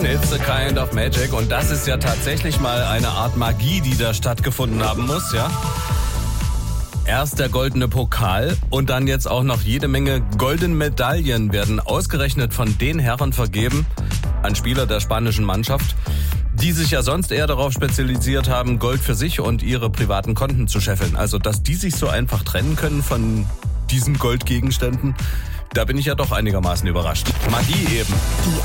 It's a kind of magic. Und das ist ja tatsächlich mal eine Art Magie, die da stattgefunden haben muss, ja. Erst der goldene Pokal und dann jetzt auch noch jede Menge goldene Medaillen werden ausgerechnet von den Herren vergeben an Spieler der spanischen Mannschaft, die sich ja sonst eher darauf spezialisiert haben, Gold für sich und ihre privaten Konten zu scheffeln. Also, dass die sich so einfach trennen können von diesen Goldgegenständen, da bin ich ja doch einigermaßen überrascht. Magie eben.